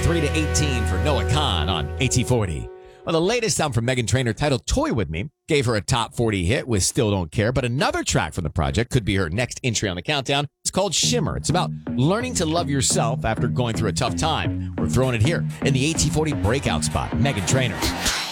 3 to 18 for Noah Khan on AT40. Well, the latest sound from Meghan Trainor, titled Toy With Me, gave her a top 40 hit with Still Don't Care, but another track from the project could be her next entry on the countdown. It's called Shimmer. It's about learning to love yourself after going through a tough time. We're throwing it here in the AT40 breakout spot. Meghan Trainor.